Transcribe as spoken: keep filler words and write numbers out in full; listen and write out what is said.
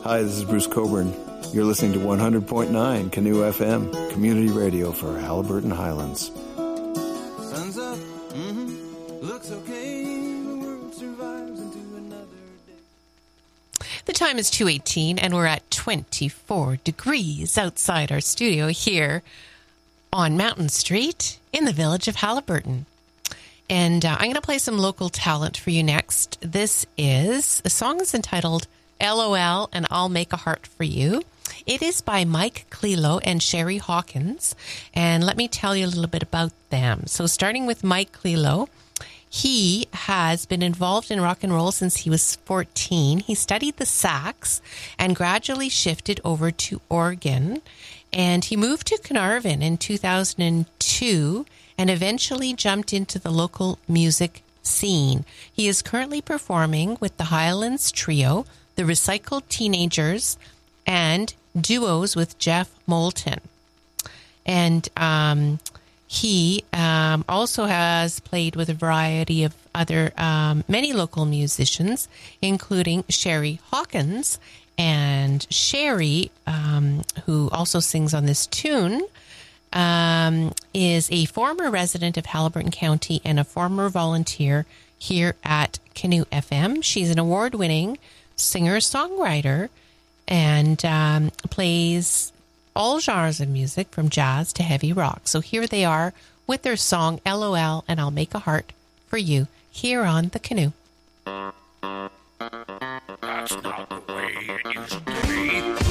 Hi, this is Bruce Coburn. You're listening to one hundred point nine Canoe F M, community radio for Haliburton Highlands. Sun's up, mm-hmm. Looks okay, the world survives into another day. The time is two eighteen, and we're at twenty-four degrees outside our studio here on Mountain Street in the village of Haliburton. And uh, I'm going to play some local talent for you next. This is, the song is entitled L O L and I'll Make a Heart for You. It is by Mike Clelo and Sherry Hawkins. And let me tell you a little bit about them. So starting with Mike Clelo, he has been involved in rock and roll since he was fourteen. He studied the sax and gradually shifted over to organ. And he moved to Carnarvon in two thousand two and eventually jumped into the local music scene. He is currently performing with the Highlands Trio, the Recycled Teenagers, and duos with Jeff Moulton. And um, he um, also has played with a variety of other, um, many local musicians, including Sherry Hawkins. And Sherry, um, who also sings on this tune, um, is a former resident of Haliburton County and a former volunteer here at Canoe F M. She's an award-winning singer-songwriter and um, plays all genres of music from jazz to heavy rock. So here they are with their song L O L and I'll Make a Heart for You here on The Canoe. That's not the way it used to be.